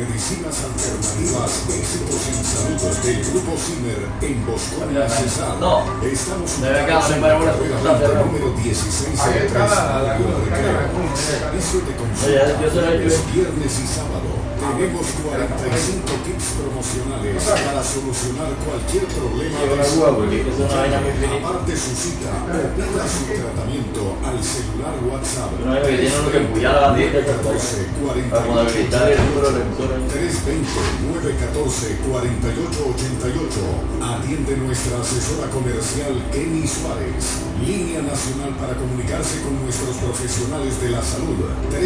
Medicinas Alternativas Éxitos en Salud del Grupo Zimmer en Bosconia, Cesar. Estamos ubicados en la carrera número 16 en el servicio de consulta los viernes y sábado. Tenemos 45 kits promocionales para solucionar cualquier problema de salud. Aparte su cita o pida su tratamiento al celular WhatsApp 320-914-4888. Atiende nuestra asesora comercial Kenny Suárez. Línea nacional para comunicarse con nuestros profesionales de la salud.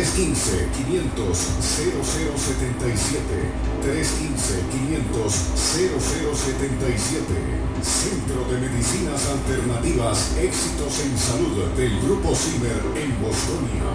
315-500-0077. 315-500-0077. Centro de Medicinas Alternativas Éxitos en Salud del Grupo Zimmer en Bosconia.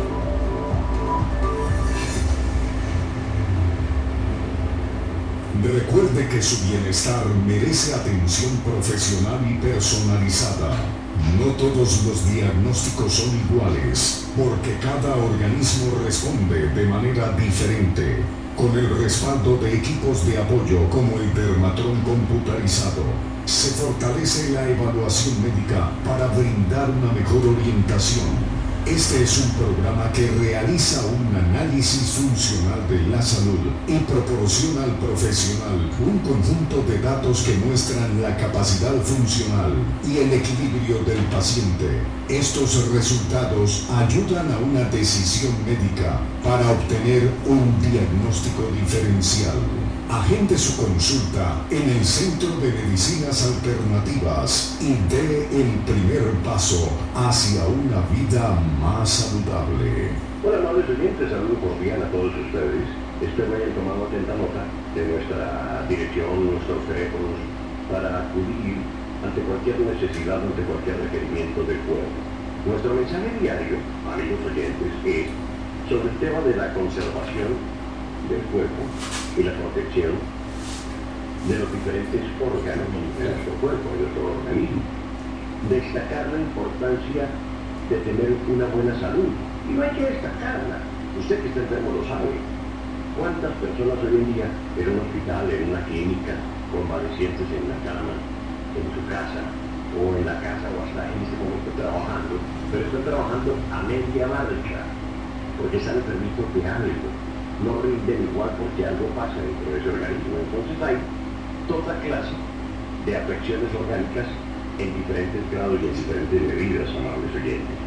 Recuerde que su bienestar merece atención profesional y personalizada. No todos los diagnósticos son iguales, porque cada organismo responde de manera diferente. Con el respaldo de equipos de apoyo como el Dermatron computarizado, se fortalece la evaluación médica para brindar una mejor orientación. Este es un programa que realiza un análisis funcional de la salud y proporciona al profesional un conjunto de datos que muestran la capacidad funcional y el equilibrio del paciente. Estos resultados ayudan a una decisión médica para obtener un diagnóstico diferencial. Agende su consulta en el Centro de Medicinas Alternativas y dé el primer paso hacia una vida más saludable. Hola, amables oyentes, saludos cordial a todos ustedes. Espero hayan tomado atenta nota de nuestra dirección, nuestros teléfonos, para acudir ante cualquier necesidad, ante cualquier requerimiento del cuerpo. Nuestro mensaje diario, amigos oyentes, es sobre el tema de la conservación del cuerpo y la protección de los diferentes órganos de nuestro cuerpo, de nuestro organismo. Destacar la importancia de tener una buena salud. Y no hay que destacarla. Usted que está enfermo lo sabe. ¿Cuántas personas hoy en día en un hospital, en una clínica, convalecientes en la cama, en su casa, o en la casa, o hasta en este momento trabajando, pero están trabajando a media marcha, porque están enfermitos de algo? No rinden igual porque algo pasa dentro de ese organismo. Entonces hay toda clase de afecciones orgánicas en diferentes grados y en diferentes medidas, amables oyentes.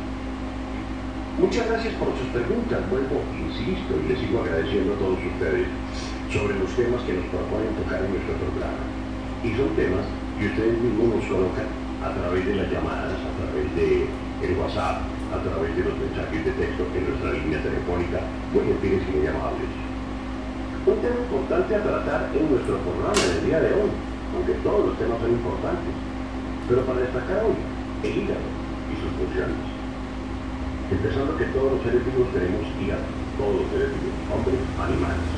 Muchas gracias por sus preguntas. Vuelvo, insisto, y les sigo agradeciendo a todos ustedes sobre los temas que nos proponen tocar en nuestro programa. Y son temas que ustedes mismos nos colocan a través de las llamadas, a través de el WhatsApp, a través de los mensajes de texto en nuestra línea telefónica. Muy gentiles y muy amables. Un tema importante a tratar en nuestro programa del día de hoy, aunque todos los temas son importantes, pero para destacar hoy, el hígado y sus funciones. Empezando que todos los seres vivos tenemos hígado, todos los seres vivos, hombres, animales.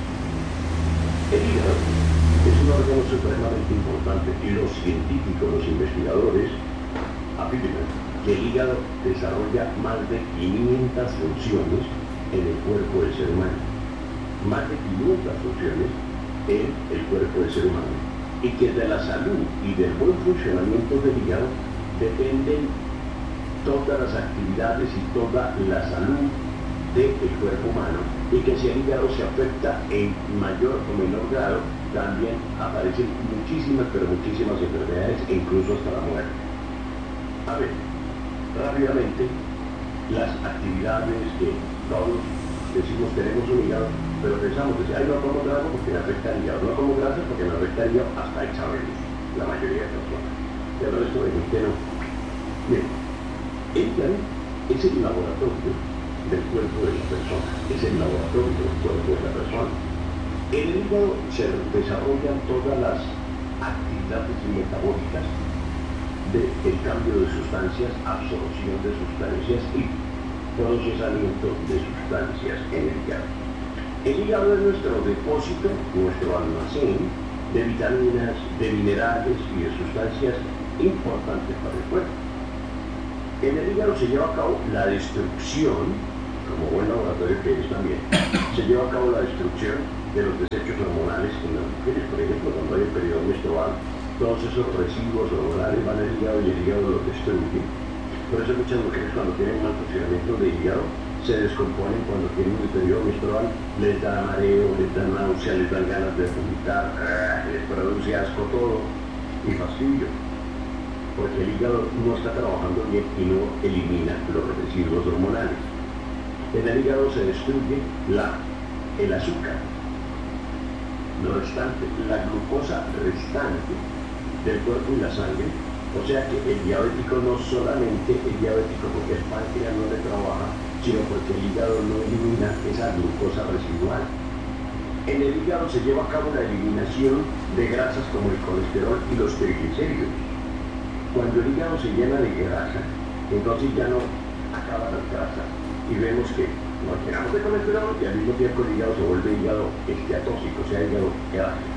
El hígado es un órgano supremamente importante y los científicos, los investigadores, afirman que el hígado desarrolla más de 500 funciones en el cuerpo del ser humano. Más de 500 funciones en el cuerpo del ser humano. Y que de la salud y del buen funcionamiento del hígado dependen todas las actividades y toda la salud del cuerpo humano. Y que si el hígado se afecta en mayor o menor grado, también aparecen muchísimas, pero muchísimas enfermedades e incluso hasta la muerte. A ver, rápidamente, las actividades que todos decimos tenemos un hígado, pero pensamos que no como grasa porque me afecta el hígado, no como grasa porque me afecta el hígado, hasta ahí sabemos, la mayoría de personas. Pero esto de gente no. Bien, el hígado es el laboratorio del cuerpo de la persona, es el laboratorio del cuerpo de la persona. En el hígado se desarrollan todas las actividades metabólicas del cambio de sustancias, absorción de sustancias y procesamiento de sustancias en el hígado. El hígado es nuestro depósito, nuestro almacén de vitaminas, de minerales y de sustancias importantes para el cuerpo. En el hígado se lleva a cabo la destrucción, como buen laboratorio que es también, se lleva a cabo la destrucción de los desechos hormonales en las mujeres. Por ejemplo, cuando hay el periodo menstrual, todos esos residuos hormonales van al hígado y el hígado los destruye. Por eso muchas mujeres cuando tienen mal funcionamiento de hígado se descomponen cuando tienen el periodo menstrual, les da mareo, les da náusea, les dan ganas de vomitar, les produce asco todo y fastidio, porque el hígado no está trabajando bien y no elimina los residuos hormonales. En el hígado se destruye el azúcar, lo restante, la glucosa restante del cuerpo y la sangre. O sea que el diabético no solamente es diabético porque el páncreas no le trabaja, sino porque el hígado no elimina esa glucosa residual. En el hígado se lleva a cabo la eliminación de grasas como el colesterol y los triglicéridos. Cuando el hígado se llena de grasa, entonces ya no acaba las grasas y vemos que nos llenamos de colesterol y al mismo tiempo el hígado se vuelve hígado esteatóxico, o sea, hígado gráfico.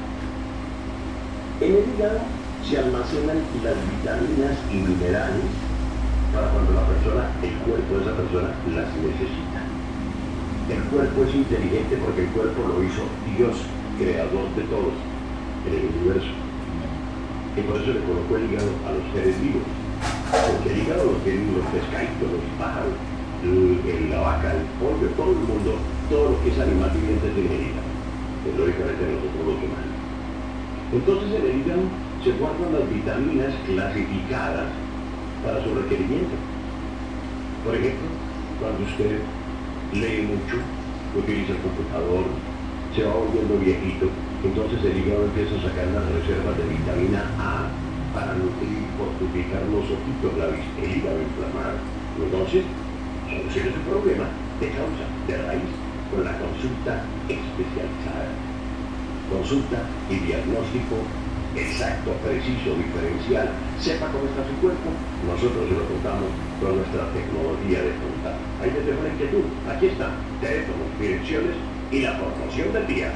En el hígado se almacenan las vitaminas y minerales para cuando el cuerpo de esa persona las necesita. El cuerpo es inteligente porque el cuerpo lo hizo Dios, creador de todos en el universo. Y por eso le colocó el hígado a los seres vivos. Porque el hígado lo tienen los pescaditos, los pájaros, la vaca, el pollo, todo el mundo, todo lo que es animal viviente tiene el hígado. Es lo diferente de nosotros los humanos. Entonces en el hígado se guardan las vitaminas clasificadas para su requerimiento. Por ejemplo, cuando usted lee mucho, utiliza el computador, se va volviendo viejito, entonces el hígado empieza a sacar las reservas de vitamina A para nutrir y fortificar los ojitos, el hígado inflamado. Entonces, soluciona ese problema de causa, de raíz, con la consulta especializada. Consulta y diagnóstico exacto, preciso, diferencial. Sepa cómo está su cuerpo, nosotros se lo contamos con nuestra tecnología de punta. Ahí les dejo la inquietud. Aquí está, teléfonos, direcciones y la promoción del día.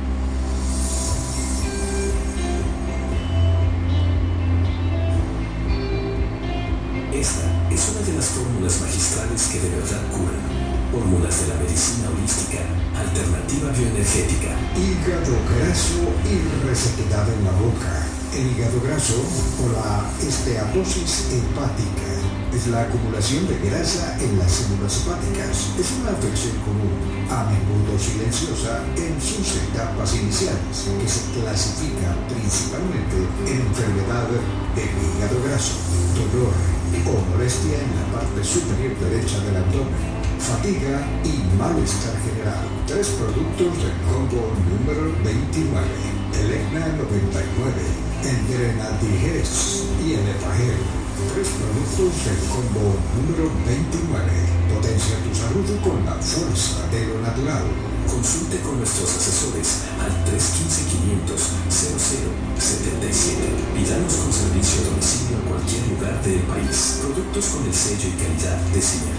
Esta es una de las fórmulas magistrales que de verdad curan. Fórmulas de la medicina holística, alternativa bioenergética. Hígado graso y resequedad en la boca. El hígado graso o la esteatosis hepática es la acumulación de grasa en las células hepáticas. Es una afección común, a menudo silenciosa en sus etapas iniciales, que se clasifica principalmente en enfermedad del hígado graso, dolor o molestia en la parte superior derecha del abdomen, fatiga y malestar general. 3 productos del combo número 29, el EGNA 99, el Grenadigex y el Epagel. 3 productos del combo número 29. Potencia tu salud con la fuerza de lo natural. Consulte con nuestros asesores al 315-500-0077. Pídanos con servicio a domicilio a cualquier lugar del país. Productos con el sello y calidad de CIMER.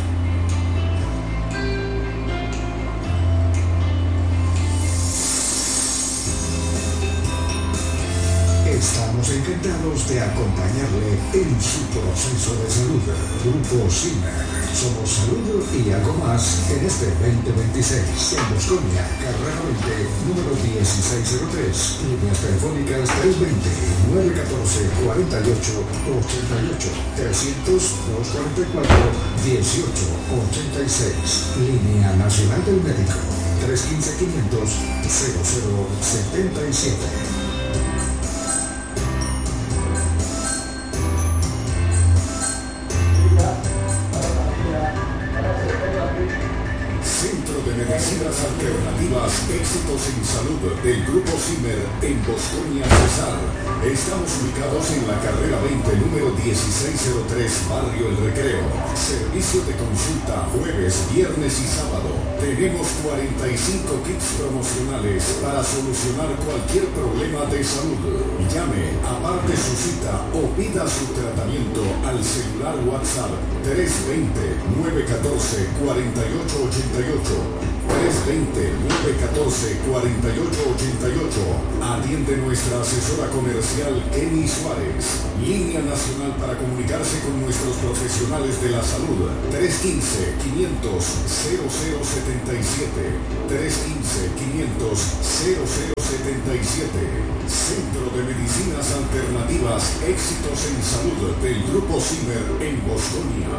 Estamos encantados de acompañarle en su proceso de salud. Grupo CIMER. Somos salud y algo más en este 2026. En Bosconia, carrera 20, número 1603. Líneas telefónicas 320-914-4888. 300-244-1886. Línea Nacional del Médico. 315-500-0077. Medicinas Alternativas, éxitos en salud del Grupo CIMER en Bosconia, Cesar. Estamos ubicados en la carrera 20, número 1603, Barrio El Recreo. Servicio de consulta jueves, viernes y sábado. Tenemos 45 kits promocionales para solucionar cualquier problema de salud. Llame, aparte su cita o pida su tratamiento al celular WhatsApp 320-914-4888. 320-914-4888. Atiende nuestra asesora comercial Kenny Suárez. Línea nacional para comunicarse con nuestros profesionales de la salud. 315-500-0077. 315-500-0077. Centro de Medicinas Alternativas, Éxitos en Salud del Grupo Zimmer en Bosconia.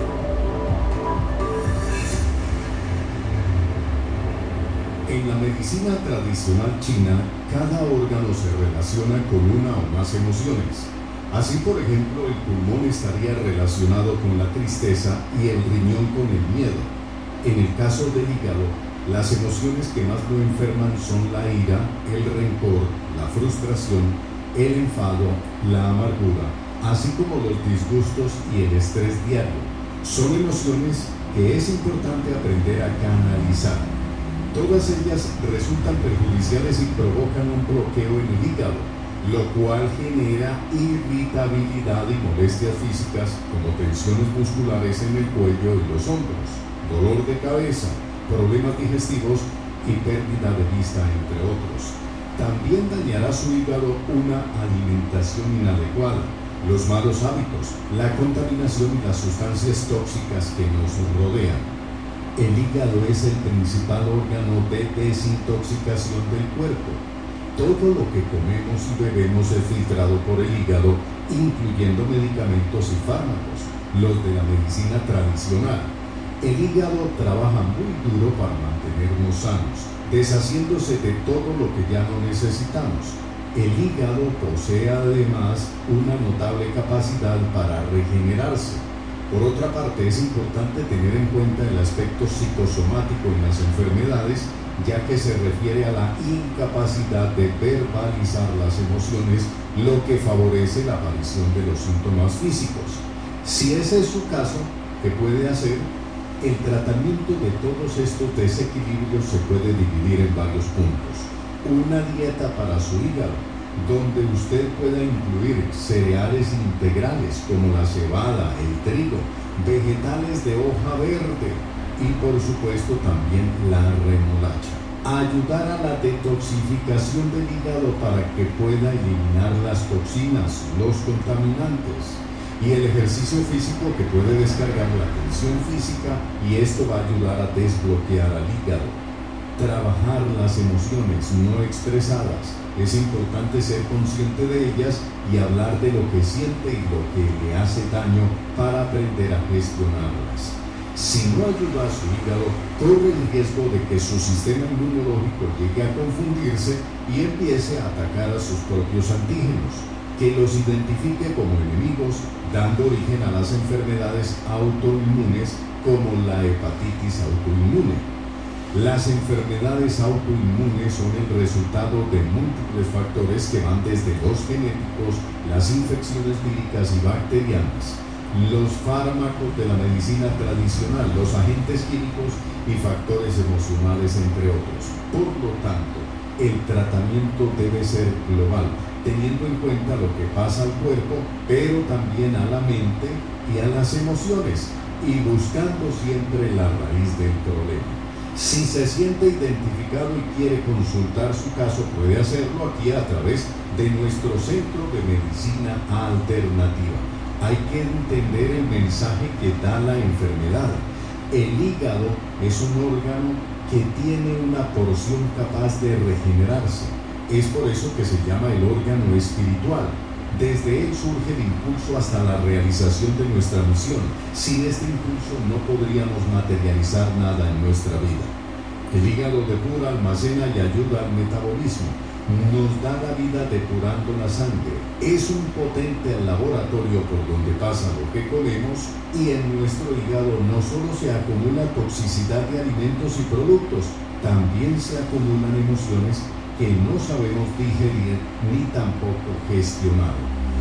En la medicina tradicional china, cada órgano se relaciona con una o más emociones. Así, por ejemplo, el pulmón estaría relacionado con la tristeza y el riñón con el miedo. En el caso del hígado, las emociones que más lo enferman son la ira, el rencor, la frustración, el enfado, la amargura, así como los disgustos y el estrés diario. Son emociones que es importante aprender a canalizar. Todas ellas resultan perjudiciales y provocan un bloqueo en el hígado, lo cual genera irritabilidad y molestias físicas como tensiones musculares en el cuello y los hombros, dolor de cabeza, problemas digestivos y pérdida de vista, entre otros. También dañará su hígado una alimentación inadecuada, los malos hábitos, la contaminación y las sustancias tóxicas que nos rodean. El hígado es el principal órgano de desintoxicación del cuerpo. Todo lo que comemos y bebemos es filtrado por el hígado, incluyendo medicamentos y fármacos, los de la medicina tradicional. El hígado trabaja muy duro para mantenernos sanos, deshaciéndose de todo lo que ya no necesitamos. El hígado posee además una notable capacidad para regenerarse. Por otra parte, es importante tener en cuenta el aspecto psicosomático en las enfermedades, ya que se refiere a la incapacidad de verbalizar las emociones, lo que favorece la aparición de los síntomas físicos. Si ese es su caso, ¿qué puede hacer? El tratamiento de todos estos desequilibrios se puede dividir en varios puntos. Una dieta para su hígado, donde usted pueda incluir cereales integrales como la cebada, el trigo, vegetales de hoja verde y por supuesto también la remolacha. Ayudar a la detoxificación del hígado para que pueda eliminar las toxinas, los contaminantes, y el ejercicio físico que puede descargar la tensión física, y esto va a ayudar a desbloquear al hígado. Trabajar las emociones no expresadas. Es importante ser consciente de ellas y hablar de lo que siente y lo que le hace daño para aprender a gestionarlas. Si no ayuda a su hígado, corre el riesgo de que su sistema inmunológico llegue a confundirse y empiece a atacar a sus propios antígenos, que los identifique como enemigos, dando origen a las enfermedades autoinmunes como la hepatitis autoinmune. Las enfermedades autoinmunes son el resultado de múltiples factores que van desde los genéticos, las infecciones víricas y bacterianas, los fármacos de la medicina tradicional, los agentes químicos y factores emocionales, entre otros. Por lo tanto, el tratamiento debe ser global, teniendo en cuenta lo que pasa al cuerpo, pero también a la mente y a las emociones, y buscando siempre la raíz del problema. Si se siente identificado y quiere consultar su caso, puede hacerlo aquí a través de nuestro Centro de Medicina Alternativa. Hay que entender el mensaje que da la enfermedad. El hígado es un órgano que tiene una porción capaz de regenerarse. Es por eso que se llama el órgano espiritual. Desde él surge el impulso hasta la realización de nuestra misión. Sin este impulso no podríamos materializar nada en nuestra vida. El hígado depura, almacena y ayuda al metabolismo. Nos da la vida depurando la sangre. Es un potente laboratorio por donde pasa lo que comemos, y en nuestro hígado no solo se acumula toxicidad de alimentos y productos, también se acumulan emociones que no sabemos digerir ni tampoco gestionar.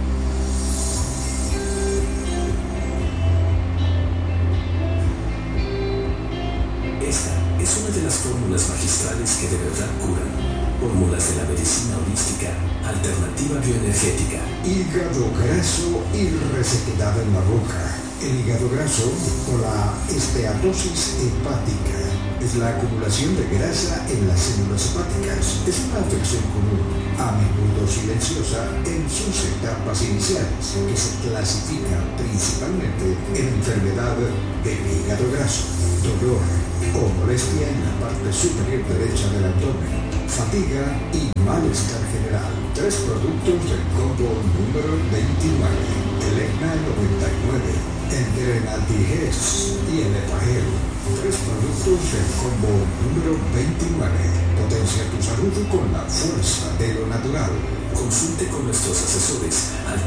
Esta es una de las fórmulas magistrales que de verdad curan. Fórmulas de la medicina holística, alternativa bioenergética. Hígado graso y resequedad en la boca. El hígado graso o la esteatosis hepática es es la acumulación de grasa en las células hepáticas. Es una afección común, a menudo silenciosa en sus etapas iniciales, que se clasifica principalmente en enfermedad del hígado graso, dolor o molestia en la parte superior derecha del abdomen, fatiga y malestar general. 3 productos del combo número 29, el EGNA 99, el Drenal Digest y el Epagel. 3 productos del combo número 29. Potencia tu salud con la fuerza de lo natural. Consulte con nuestros asesores al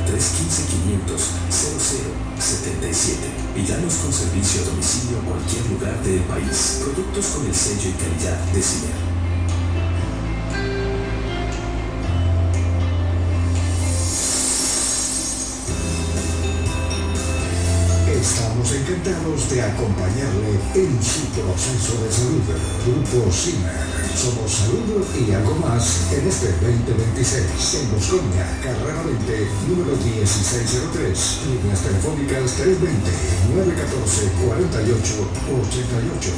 315-500-0077 y danos con servicio a domicilio a cualquier lugar del país. Productos con el sello y calidad de CIMER. Estamos encantados de acompañarle en su proceso de salud. Grupo CIMER. Somos salud y algo más en este 2026. En Bosconia, carrera 20, número 1603. Líneas telefónicas 320-914-4888.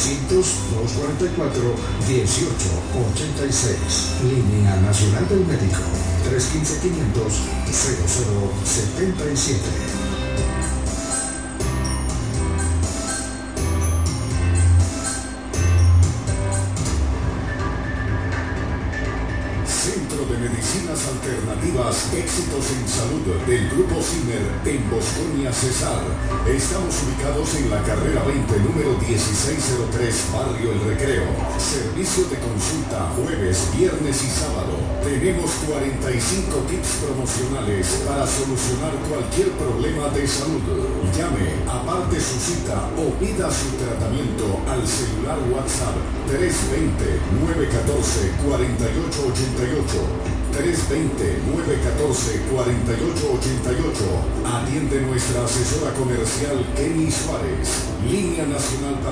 300-244-1886. Línea Nacional del Médico. 315-500-0077. De Medicinas Alternativas, Éxitos en Salud del Grupo CIMER en Bosconia, Cesar. Estamos ubicados en la carrera 20, número 1603, Barrio El Recreo. Servicio de consulta jueves, viernes y sábado. Tenemos 45 kits promocionales para solucionar cualquier problema de salud. Llame, aparte su cita o pida su tratamiento al celular WhatsApp 320-914-4888. 320-914-4888. Atiende nuestra asesora comercial Kenny Suárez. Línea Nacional